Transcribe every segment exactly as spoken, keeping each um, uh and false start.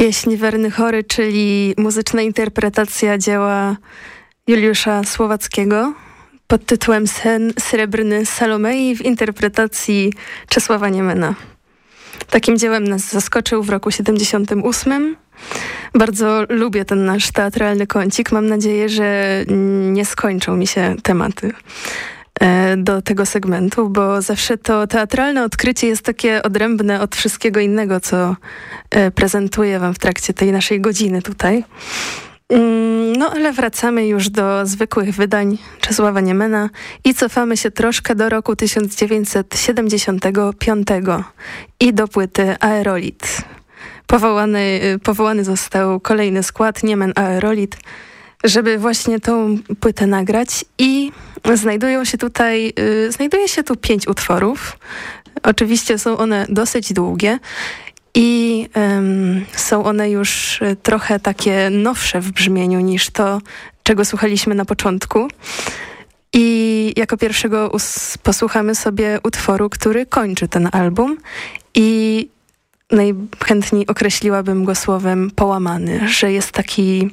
Pieśń Werny Chory, czyli muzyczna interpretacja dzieła Juliusza Słowackiego pod tytułem Sen Srebrny Salomei w interpretacji Czesława Niemena. Takim dziełem nas zaskoczył w roku siedemdziesiątym ósmym. Bardzo lubię ten nasz teatralny kącik. Mam nadzieję, że nie skończą mi się tematy do tego segmentu, bo zawsze to teatralne odkrycie jest takie odrębne od wszystkiego innego, co prezentuję wam w trakcie tej naszej godziny tutaj. No ale wracamy już do zwykłych wydań Czesława Niemena i cofamy się troszkę do roku tysiąc dziewięćset siedemdziesiątego piątego i do płyty Aerolit. Powołany, powołany został kolejny skład, Niemen Aerolit, żeby właśnie tą płytę nagrać i znajdują się tutaj, yy, znajduje się tu pięć utworów. Oczywiście są one dosyć długie i ym, są one już trochę takie nowsze w brzmieniu niż to, czego słuchaliśmy na początku. I jako pierwszego us- posłuchamy sobie utworu, który kończy ten album i najchętniej określiłabym go słowem połamany, że jest taki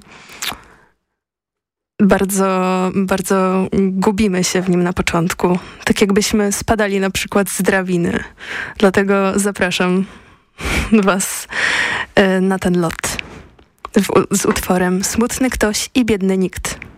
bardzo, bardzo gubimy się w nim na początku. Tak jakbyśmy spadali na przykład z drabiny. Dlatego zapraszam was na ten lot w, z utworem Smutny ktoś i biedny nikt.